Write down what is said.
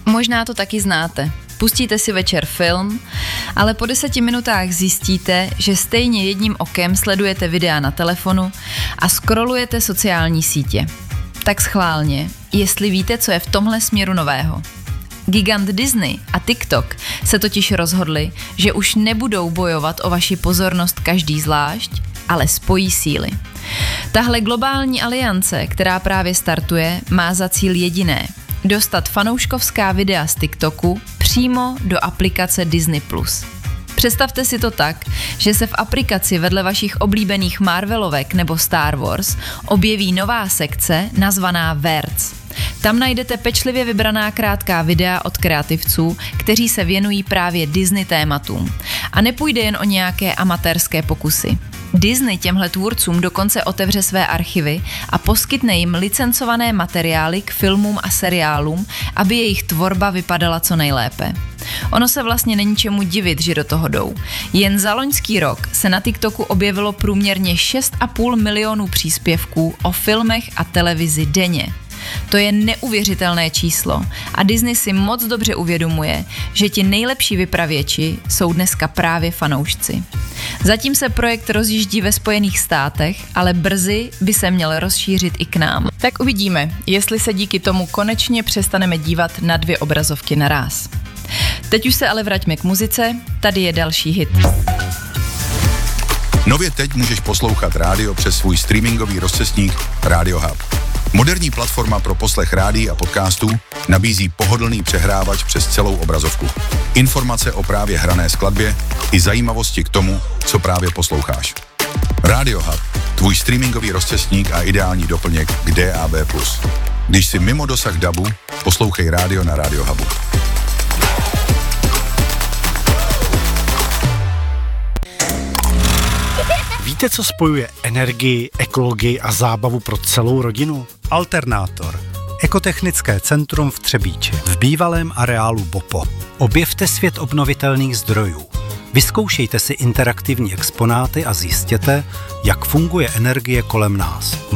Možná to taky znáte. Pustíte si večer film, ale po 10 minutách zjistíte, že stejně jedním okem sledujete videa na telefonu a scrollujete sociální sítě. Tak schválně, jestli víte, co je v tomhle směru nového. Gigant Disney a TikTok se totiž rozhodli, že už nebudou bojovat o vaši pozornost každý zvlášť, ale spojí síly. Tahle globální aliance, která právě startuje, má za cíl jediné – dostat fanouškovská videa z TikToku přímo do aplikace Disney+. Představte si to tak, že se v aplikaci vedle vašich oblíbených Marvelovek nebo Star Wars objeví nová sekce nazvaná Verts. Tam najdete pečlivě vybraná krátká videa od kreativců, kteří se věnují právě Disney tématům. A nepůjde jen o nějaké amatérské pokusy. Disney těmhle tvůrcům dokonce otevře své archivy a poskytne jim licencované materiály k filmům a seriálům, aby jejich tvorba vypadala co nejlépe. Ono se vlastně není čemu divit, že do toho jdou. Jen za loňský rok se na TikToku objevilo průměrně 6,5 milionů příspěvků o filmech a televizi denně. To je neuvěřitelné číslo a Disney si moc dobře uvědomuje, že ti nejlepší vypravěči jsou dneska právě fanoušci. Zatím se projekt rozjíždí ve Spojených státech, ale brzy by se měl rozšířit i k nám. Tak uvidíme, jestli se díky tomu konečně přestaneme dívat na 2 obrazovky naráz. Teď už se ale vraťme k muzice, tady je další hit. Nově teď můžeš poslouchat rádio přes svůj streamingový rozcestník Radio Hub. Moderní platforma pro poslech rádií a podcastů nabízí pohodlný přehrávač přes celou obrazovku. Informace o právě hrané skladbě i zajímavosti k tomu, co právě posloucháš. Radio Hub, tvůj streamingový rozcestník a ideální doplněk k DAB+. Když jsi mimo dosah DABu, poslouchej rádio na Radio Hubu. Víte, co spojuje energii, ekologii a zábavu pro celou rodinu? Alternátor. Ekotechnické centrum v Třebíči, v bývalém areálu BOPO. Objevte svět obnovitelných zdrojů. Vyzkoušejte si interaktivní exponáty a zjistěte, jak funguje energie kolem nás.